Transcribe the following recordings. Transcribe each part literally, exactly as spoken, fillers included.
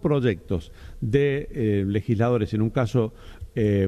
proyectos de eh, legisladores, en un caso eh,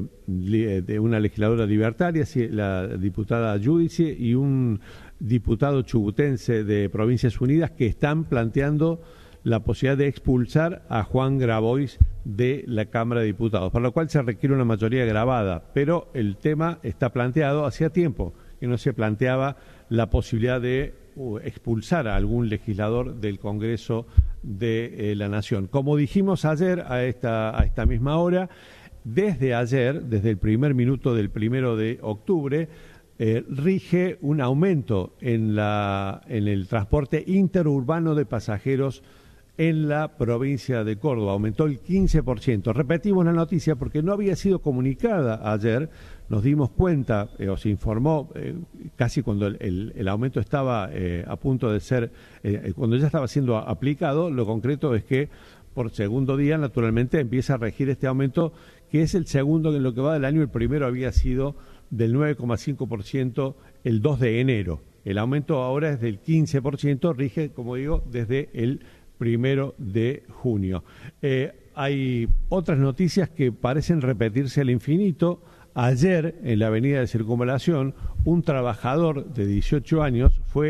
de una legisladora libertaria, la diputada Giudice, y un diputado chubutense de Provincias Unidas, que están planteando la posibilidad de expulsar a Juan Grabois de la Cámara de Diputados, para lo cual se requiere una mayoría grabada, pero el tema está planteado hacía tiempo que no se planteaba la posibilidad de uh, expulsar a algún legislador del Congreso de eh, la Nación. Como dijimos ayer a esta, a esta misma hora, desde ayer, desde el primer minuto del primero de octubre, eh, rige un aumento en, la, en el transporte interurbano de pasajeros en la provincia de Córdoba. Aumentó el quince por ciento. Repetimos la noticia porque no había sido comunicada ayer. Nos dimos cuenta, eh, o se informó eh, casi cuando el, el, el aumento estaba eh, a punto de ser, eh, cuando ya estaba siendo aplicado. Lo concreto es que por segundo día, naturalmente, empieza a regir este aumento, que es el segundo en lo que va del año. El primero había sido del nueve coma cinco por ciento el dos de enero. El aumento ahora es del quince por ciento, rige, como digo, desde el primero de junio. Eh, hay otras noticias que parecen repetirse al infinito. Ayer, en la avenida de Circunvalación, un trabajador de dieciocho años fue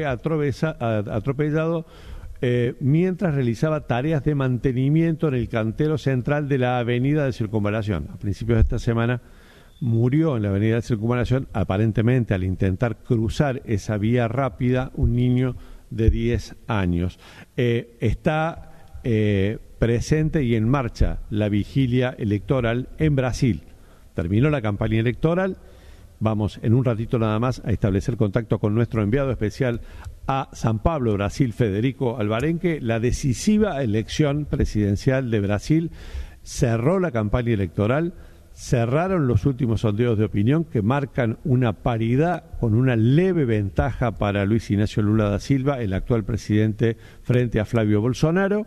atropellado eh, mientras realizaba tareas de mantenimiento en el cantero central de la avenida de Circunvalación. A principios de esta semana murió en la avenida de Circunvalación, aparentemente al intentar cruzar esa vía rápida, un niño de diez años. Eh, está eh, presente y en marcha la vigilia electoral en Brasil. Terminó la campaña electoral. Vamos en un ratito nada más a establecer contacto con nuestro enviado especial a San Pablo, Brasil, Federico Alvarenque. La decisiva elección presidencial de Brasil cerró la campaña electoral. Cerraron los últimos sondeos de opinión que marcan una paridad con una leve ventaja para Luis Ignacio Lula da Silva, el actual presidente, frente a Flavio Bolsonaro.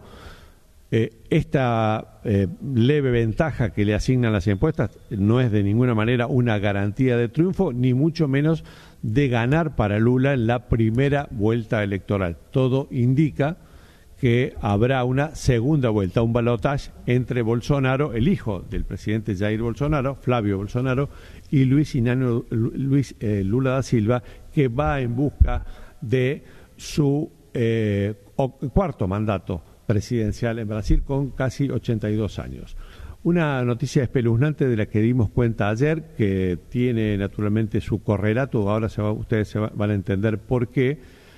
Eh, esta eh, leve ventaja que le asignan las encuestas no es de ninguna manera una garantía de triunfo, ni mucho menos de ganar para Lula en la primera vuelta electoral. Todo indica que habrá una segunda vuelta, un balotaje entre Bolsonaro, el hijo del presidente Jair Bolsonaro, Flavio Bolsonaro, y Luis, Inano, Luis eh, Lula da Silva, que va en busca de su eh, cuarto mandato presidencial en Brasil con casi ochenta y dos años. Una noticia espeluznante de la que dimos cuenta ayer, que tiene naturalmente su correlato, ahora se va, ustedes se va, van a entender por qué,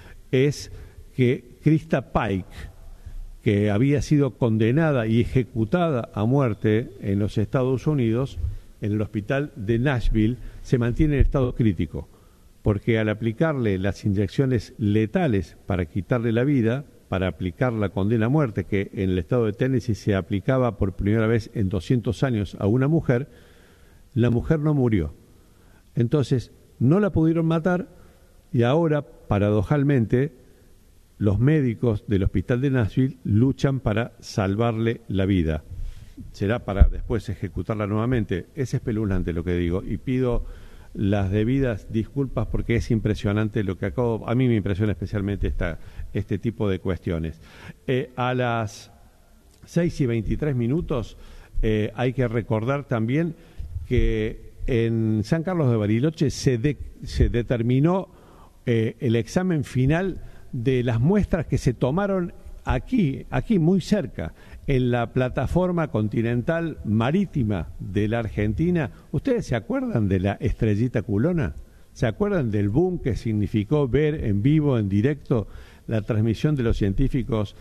es que Krista Paik, que había sido condenada y ejecutada a muerte en los Estados Unidos, en el hospital de Nashville, se mantiene en estado crítico, porque al aplicarle las inyecciones letales para quitarle la vida, para aplicar la condena a muerte, que en el estado de Tennessee se aplicaba por primera vez en doscientos años a una mujer, la mujer no murió. Entonces, no la pudieron matar y ahora, paradojalmente, los médicos del hospital de Nashville luchan para salvarle la vida. Será para después ejecutarla nuevamente. Es espeluznante lo que digo y pido las debidas disculpas porque es impresionante lo que acabo. A mí me impresiona especialmente esta, este tipo de cuestiones. Eh, a las seis y veintitrés minutos eh, hay que recordar también que en San Carlos de Bariloche se, de, se determinó eh, el examen final de las muestras que se tomaron aquí, aquí muy cerca, en la plataforma continental marítima de la Argentina. ¿Ustedes se acuerdan de la estrellita culona? ¿Se acuerdan del boom que significó ver en vivo, en directo, la transmisión de los científicos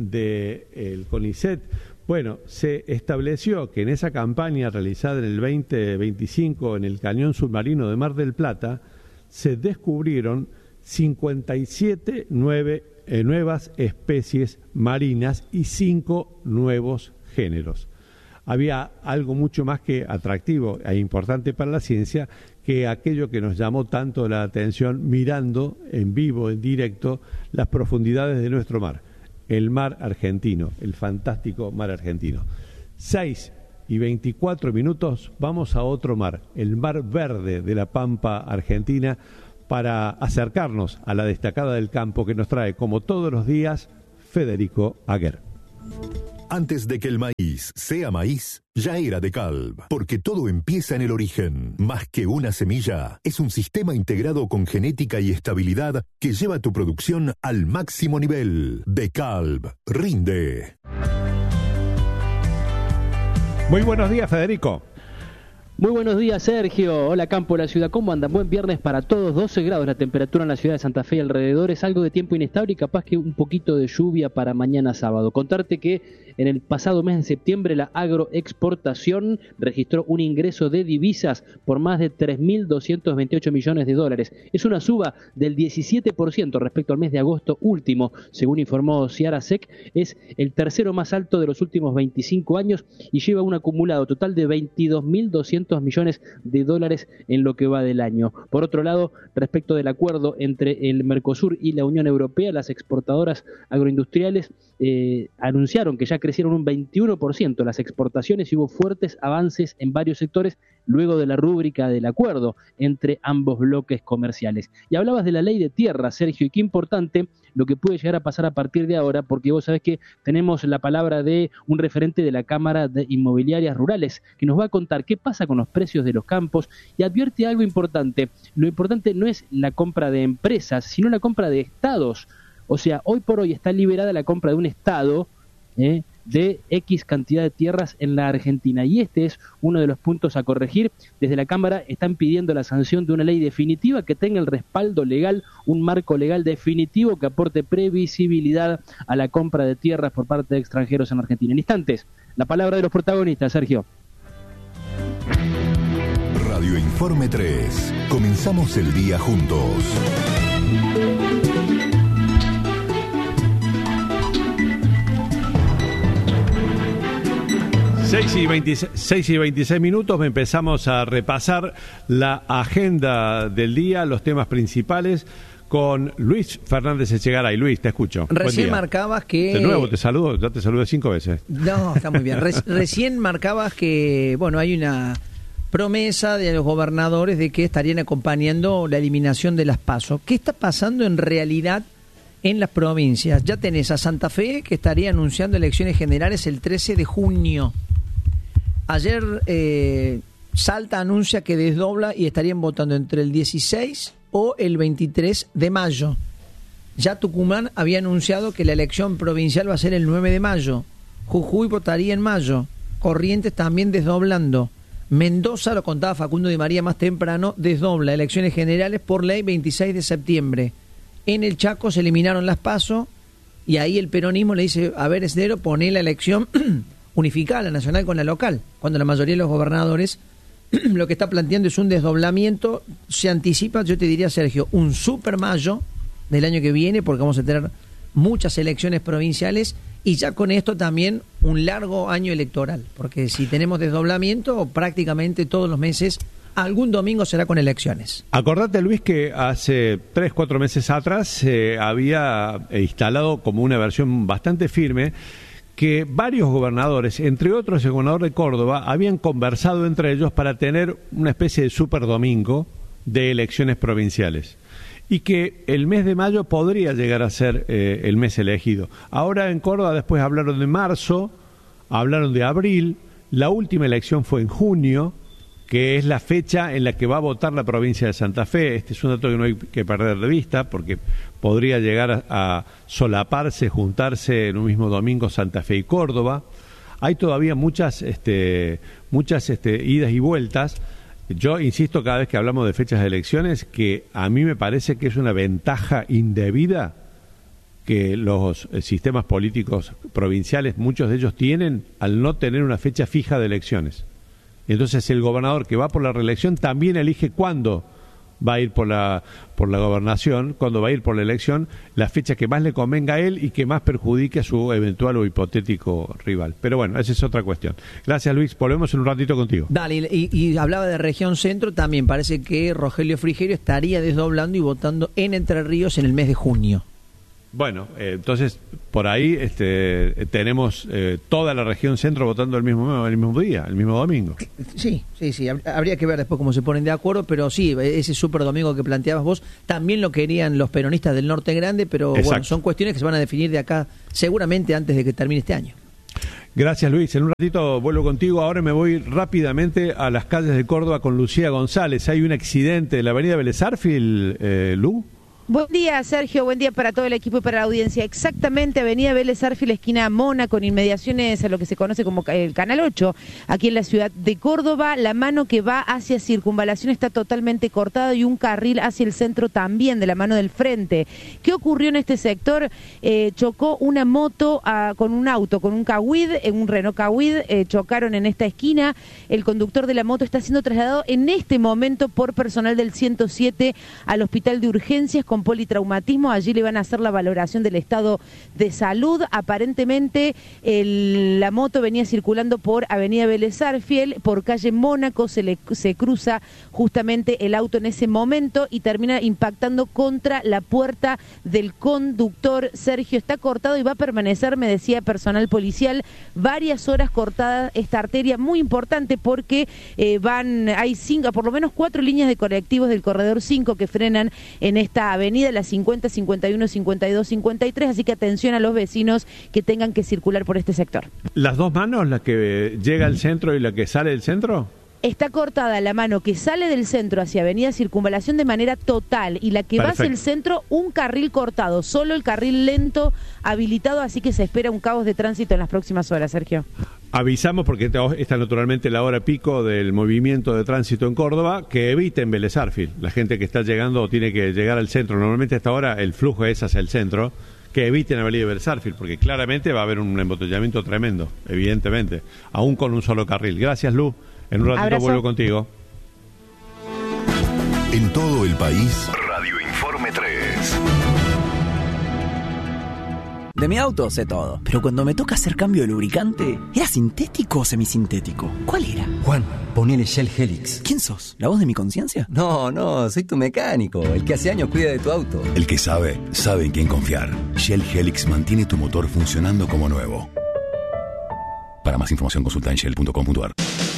del CONICET? Bueno, se estableció que en esa campaña realizada en el veinte veinticinco en el cañón submarino de Mar del Plata, se descubrieron cincuenta y siete nueve, eh, nuevas especies marinas y cinco nuevos géneros. Había algo mucho más que atractivo e importante para la ciencia que aquello que nos llamó tanto la atención mirando en vivo, en directo, las profundidades de nuestro mar, el mar argentino, el fantástico mar argentino. Seis y veinticuatro minutos, vamos a otro mar, el mar verde de la Pampa Argentina, para acercarnos a la destacada del campo que nos trae, como todos los días, Federico Aguer. Antes de que el maíz sea maíz, ya era DeKalb, porque todo empieza en el origen. Más que una semilla, es un sistema integrado con genética y estabilidad que lleva tu producción al máximo nivel. DeKalb, rinde. Muy buenos días, Federico. Muy buenos días, Sergio. Hola, campo de la ciudad. ¿Cómo andan? Buen viernes para todos. doce grados la temperatura en la ciudad de Santa Fe y alrededores. Algo de tiempo inestable y capaz que un poquito de lluvia para mañana sábado. Contarte que en el pasado mes de septiembre la agroexportación registró un ingreso de divisas por más de tres mil doscientos veintiocho millones de dólares. Es una suba del diecisiete por ciento respecto al mes de agosto último, según informó Ciarasec. Es el tercero más alto de los últimos veinticinco años y lleva un acumulado total de veintidós mil doscientos millones de dólares en lo que va del año. Por otro lado, respecto del acuerdo entre el Mercosur y la Unión Europea, las exportadoras agroindustriales eh, anunciaron que ya crecieron un veintiuno por ciento las exportaciones y hubo fuertes avances en varios sectores luego de la rúbrica del acuerdo entre ambos bloques comerciales. Y hablabas de la ley de tierra, Sergio, y qué importante lo que puede llegar a pasar a partir de ahora, porque vos sabés que tenemos la palabra de un referente de la Cámara de Inmobiliarias Rurales, que nos va a contar qué pasa con los precios de los campos y advierte algo importante. Lo importante no es la compra de empresas, sino la compra de estados. O sea, hoy por hoy está liberada la compra de un estado, ¿eh? de X cantidad de tierras en la Argentina, y este es uno de los puntos a corregir. Desde la Cámara están pidiendo la sanción de una ley definitiva que tenga el respaldo legal, un marco legal definitivo que aporte previsibilidad a la compra de tierras por parte de extranjeros en Argentina. En instantes, la palabra de los protagonistas, Sergio. Radio Informe tres. Comenzamos el día juntos. seis y veintiséis minutos, empezamos a repasar la agenda del día, los temas principales, con Luis Fernández Echegaray. Luis, te escucho. Recién marcabas que... De nuevo te saludo, ya te saludé cinco veces. No, está muy bien. Re- recién marcabas que, bueno, hay una promesa de los gobernadores de que estarían acompañando la eliminación de las PASO. ¿Qué está pasando en realidad en las provincias? Ya tenés a Santa Fe, que estaría anunciando elecciones generales el trece de junio. Ayer eh, Salta anuncia que desdobla y estarían votando entre el dieciséis o el veintitrés de mayo. Ya Tucumán había anunciado que la elección provincial va a ser el nueve de mayo. Jujuy votaría en mayo. Corrientes también desdoblando. Mendoza, lo contaba Facundo Di María más temprano, desdobla elecciones generales por ley veintiséis de septiembre. En el Chaco se eliminaron las PASO y ahí el peronismo le dice, a ver, Esdero, poné la elección unificada, la nacional con la local, cuando la mayoría de los gobernadores lo que está planteando es un desdoblamiento. Se anticipa, yo te diría, Sergio, un super mayo del año que viene, porque vamos a tener muchas elecciones provinciales y ya con esto también un largo año electoral, porque si tenemos desdoblamiento, prácticamente todos los meses, algún domingo será con elecciones. Acordate, Luis, que hace tres, cuatro meses atrás se eh, había instalado como una versión bastante firme que varios gobernadores, entre otros el gobernador de Córdoba, habían conversado entre ellos para tener una especie de super domingo de elecciones provinciales y que el mes de mayo podría llegar a ser eh, el mes elegido. Ahora en Córdoba después hablaron de marzo, hablaron de abril, la última elección fue en junio, que es la fecha en la que va a votar la provincia de Santa Fe. Este es un dato que no hay que perder de vista, porque podría llegar a, a solaparse, juntarse en un mismo domingo Santa Fe y Córdoba. Hay todavía muchas, este, muchas este, idas y vueltas. Yo insisto cada vez que hablamos de fechas de elecciones que a mí me parece que es una ventaja indebida que los sistemas políticos provinciales, muchos de ellos tienen al no tener una fecha fija de elecciones. Entonces el gobernador que va por la reelección también elige cuándo va a ir por la por la gobernación, cuándo va a ir por la elección, la fecha que más le convenga a él y que más perjudique a su eventual o hipotético rival. Pero bueno, esa es otra cuestión. Gracias, Luis. Volvemos en un ratito contigo. Dale, y, y hablaba de región centro, también parece que Rogelio Frigerio estaría desdoblando y votando en Entre Ríos en el mes de junio. Bueno, eh, entonces por ahí este, tenemos eh, toda la región centro votando el mismo el mismo día, el mismo domingo. Sí, sí, sí, habría que ver después cómo se ponen de acuerdo, pero sí, ese super domingo que planteabas vos, también lo querían los peronistas del Norte Grande, pero Exacto. Bueno, son cuestiones que se van a definir de acá seguramente antes de que termine este año. Gracias, Luis. En un ratito vuelvo contigo. Ahora me voy rápidamente a las calles de Córdoba con Lucía González. Hay un accidente en la avenida Vélez Arfield, eh, Lu. Buen día, Sergio. Buen día para todo el equipo y para la audiencia. Exactamente, avenida Vélez Arfield, esquina Mona, con inmediaciones a lo que se conoce como el Canal ocho, aquí en la ciudad de Córdoba. La mano que va hacia Circunvalación está totalmente cortada y un carril hacia el centro también, de la mano del frente. ¿Qué ocurrió en este sector? Eh, chocó una moto a, con un auto, con un Kawid, un Renault Kawid, eh, chocaron en esta esquina. El conductor de la moto está siendo trasladado en este momento por personal del ciento siete al hospital de urgencias con politraumatismo. Allí le van a hacer la valoración del estado de salud. Aparentemente el, la moto venía circulando por avenida Vélez Arfield, por calle Mónaco, se, le, se cruza justamente el auto en ese momento y termina impactando contra la puerta del conductor. Sergio, está cortado y va a permanecer, me decía personal policial, varias horas cortada esta arteria, muy importante porque eh, van, hay cinco, por lo menos cuatro líneas de colectivos del corredor cinco que frenan en esta avenida. Avenida las cincuenta, cincuenta y uno, cincuenta y dos, cincuenta y tres, así que atención a los vecinos que tengan que circular por este sector. ¿Las dos manos, la que llega al centro y la que sale del centro? Está cortada la mano que sale del centro hacia avenida Circunvalación de manera total y la que Perfecto. va hacia el centro, un carril cortado, solo el carril lento habilitado, así que se espera un caos de tránsito en las próximas horas, Sergio. Avisamos, porque está naturalmente la hora pico del movimiento de tránsito en Córdoba, que eviten Vélez Arfield. La gente que está llegando o tiene que llegar al centro, normalmente hasta ahora el flujo es hacia el centro, que eviten avenida Vélez Arfield, porque claramente va a haber un embotellamiento tremendo, evidentemente, aún con un solo carril. Gracias, Lu. En un ratito Abrazo. Vuelvo contigo. En todo el país, Radio Informe tres. De mi auto sé todo, pero cuando me toca hacer cambio de lubricante, ¿era sintético o semisintético? ¿Cuál era? Juan, ponele Shell Helix. ¿Quién sos? ¿La voz de mi conciencia? No, no, soy tu mecánico, el que hace años cuida de tu auto. El que sabe, sabe en quién confiar. Shell Helix mantiene tu motor funcionando como nuevo. Para más información consulta en shell punto com punto a r.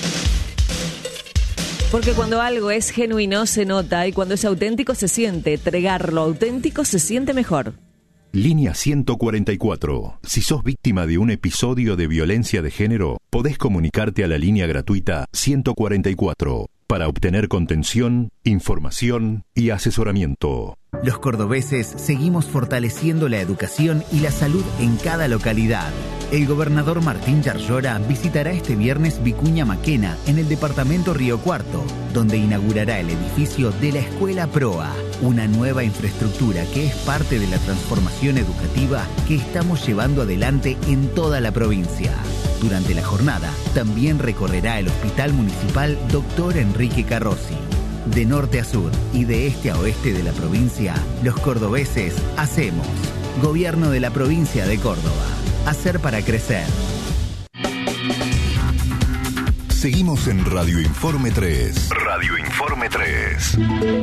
Porque cuando algo es genuino se nota y cuando es auténtico se siente. Entregar lo auténtico se siente mejor. Línea ciento cuarenta y cuatro. Si sos víctima de un episodio de violencia de género, podés comunicarte a la línea gratuita ciento cuarenta y cuatro para obtener contención, información y asesoramiento. Los cordobeses seguimos fortaleciendo la educación y la salud en cada localidad. El gobernador Martín Yarlora visitará este viernes Vicuña Maquena, en el departamento Río Cuarto, donde inaugurará el edificio de la Escuela Proa, una nueva infraestructura que es parte de la transformación educativa que estamos llevando adelante en toda la provincia. Durante la jornada, también recorrerá el Hospital Municipal Doctor Enrique Carrozzi. De norte a sur y de este a oeste de la provincia, los cordobeses hacemos. Gobierno de la provincia de Córdoba. Hacer para crecer. Seguimos en Radio Informe tres. Radio Informe tres.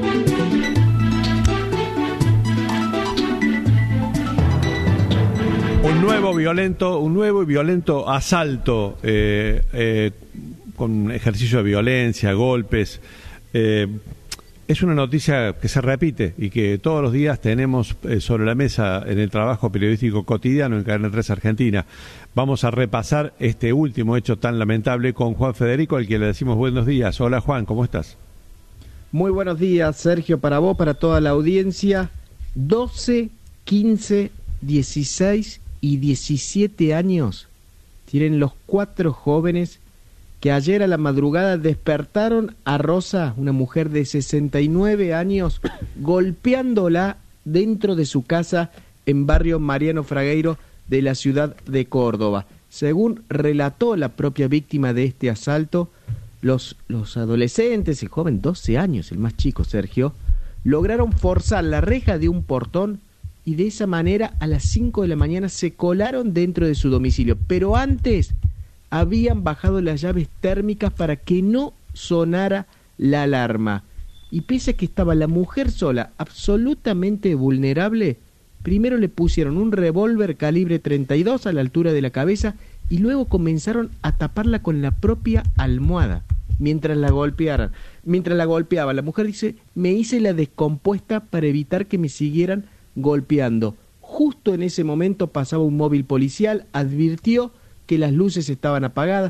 Un nuevo violento, un nuevo y violento asalto eh, eh, con ejercicio de violencia, golpes. Eh, es una noticia que se repite y que todos los días tenemos eh, sobre la mesa en el trabajo periodístico cotidiano en Cadena tres Argentina. Vamos a repasar este último hecho tan lamentable con Juan Federico, al que le decimos buenos días. Hola Juan, ¿cómo estás? Muy buenos días, Sergio, para vos, para toda la audiencia. doce, quince, dieciséis y diecisiete años tienen los cuatro jóvenes que ayer a la madrugada despertaron a Rosa, una mujer de sesenta y nueve años, golpeándola dentro de su casa en barrio Mariano Fragueiro de la ciudad de Córdoba. Según relató la propia víctima de este asalto, los, los adolescentes, el joven doce años, el más chico Sergio, lograron forzar la reja de un portón y de esa manera a las cinco de la mañana se colaron dentro de su domicilio. Pero antes habían bajado las llaves térmicas para que no sonara la alarma. Y pese a que estaba la mujer sola, absolutamente vulnerable, primero le pusieron un revólver calibre treinta y dos a la altura de la cabeza y luego comenzaron a taparla con la propia almohada mientras la golpearan. Mientras la golpeaba, la mujer dice, me hice la descompuesta para evitar que me siguieran golpeando. Justo en ese momento pasaba un móvil policial, advirtió que las luces estaban apagadas.